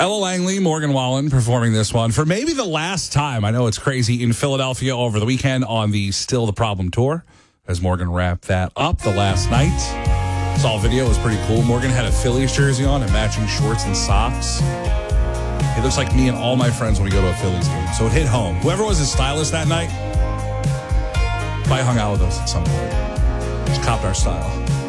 Ella Langley, Morgan Wallen performing this one for maybe the last time. I know it's crazy in Philadelphia over the weekend on the Still the Problem tour as Morgan wrapped that up the last night. Saw a video, it was pretty cool. Morgan had a Phillies jersey on and matching shorts and socks. It looks like me and all my friends when we go to a Phillies game. So it hit home. Whoever was his stylist that night probably hung out with us at some point. Just copped our style.